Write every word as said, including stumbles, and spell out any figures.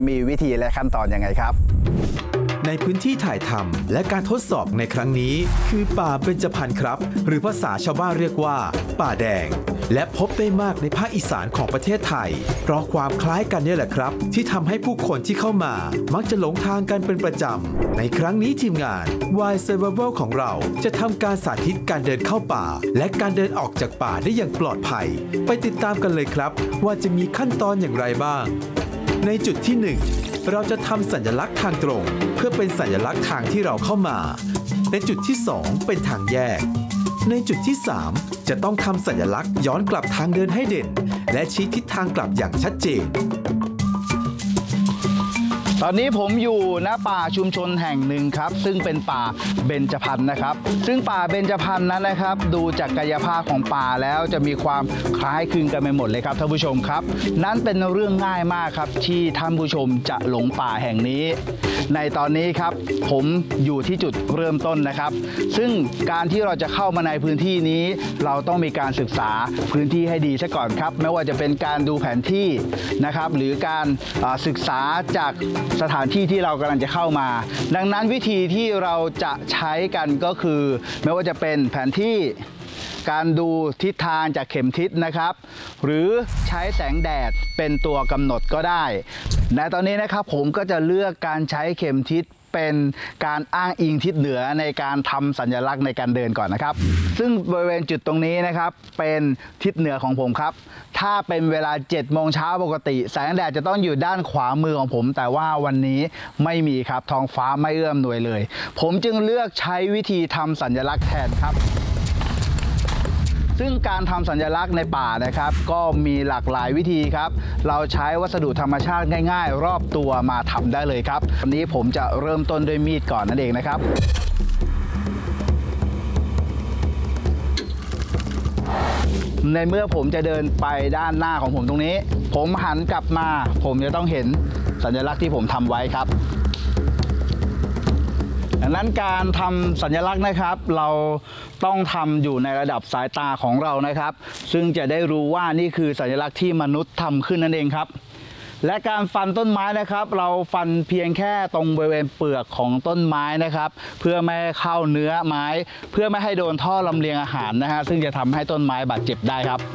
มีวิธีและขั้นตอนยังไงครับในพื้นที่ถ่ายทำและการทดสอบในครั้งนี้คือป่าเบญจพรรณครับหรือภาษาชาวบ้านเรียกว่าป่าแดงและพบได้มากในภาคอีสานของประเทศไทยเพราะความคล้ายกันนี่แหละครับที่ทำให้ผู้คนที่เข้ามามักจะหลงทางกันเป็นประจำในครั้งนี้ทีมงาน Wild Survival ของเราจะทำการสาธิตการเดินเข้าป่าและการเดินออกจากป่าได้อย่างปลอดภัยไปติดตามกันเลยครับว่าจะมีขั้นตอนอย่างไรบ้างในจุดที่หนึ่งเราจะทำสัญลักษณ์ทางตรงเพื่อเป็นสัญลักษณ์ทางที่เราเข้ามาในจุดที่สองเป็นทางแยกในจุดที่สามจะต้องทำสัญลักษณ์ย้อนกลับทางเดินให้เด่นและชี้ทิศทางกลับอย่างชัดเจนตอนนี้ผมอยู่ณป่าชุมชนแห่งหนึ่งครับซึ่งเป็นป่าเบญจพรรณนะครับซึ่งป่าเบญจพรรณนั้นนะครับดูจากกายภาพของป่าแล้วจะมีความคล้ายคลึงกันไปหมดเลยครับท่านผู้ชมครับนั้นเป็นเรื่องง่ายมากครับที่ท่านผู้ชมจะหลงป่าแห่งนี้ในตอนนี้ครับผมอยู่ที่จุดเริ่มต้นนะครับซึ่งการที่เราจะเข้ามาในพื้นที่นี้เราต้องมีการศึกษาพื้นที่ให้ดีซะก่อนครับไม่ว่าจะเป็นการดูแผนที่นะครับหรือการศึกษาจากสถานที่ที่เรากำลังจะเข้ามาดังนั้นวิธีที่เราจะใช้กันก็คือไม่ว่าจะเป็นแผนที่การดูทิศทางจากเข็มทิศนะครับหรือใช้แสงแดดเป็นตัวกำหนดก็ได้ในตอนนี้นะครับผมก็จะเลือกการใช้เข็มทิศเป็นการอ้างอิงทิศเหนือในการทำสัญลักษณ์ในการเดินก่อนนะครับซึ่งบริเวณจุดตรงนี้นะครับเป็นทิศเหนือของผมครับถ้าเป็นเวลาเจ็ดโมงเช้าปกติแสงแดดจะต้องอยู่ด้านขวามือของผมแต่ว่าวันนี้ไม่มีครับท้องฟ้าไม่เอื้อมหน่วยเลยผมจึงเลือกใช้วิธีทำสัญลักษณ์แทนครับซึ่งการทำสัญลักษณ์ในป่านะครับก็มีหลากหลายวิธีครับเราใช้วัสดุธรรมชาติง่ายๆรอบตัวมาทำได้เลยครับวันนี้ผมจะเริ่มต้นด้วยมีดก่อนนั่นเองนะครับในเมื่อผมจะเดินไปด้านหน้าของผมตรงนี้ผมหันกลับมาผมจะต้องเห็นสัญลักษณ์ที่ผมทำไว้ครับดังนั้นการทำสัญลักษณ์นะครับเราต้องทำอยู่ในระดับสายตาของเรานะครับซึ่งจะได้รู้ว่านี่คือสัญลักษณ์ที่มนุษย์ทำขึ้นนั่นเองครับและการฟันต้นไม้นะครับเราฟันเพียงแค่ตรงบริเวณเปลือกของต้นไม้นะครับเพื่อไม่ให้เข้าเนื้อไม้เพื่อไม่ให้โดนท่อลำเลียงอาหารนะฮะซึ่งจะทำให้ต้นไม้บาดเจ็บได้ครับ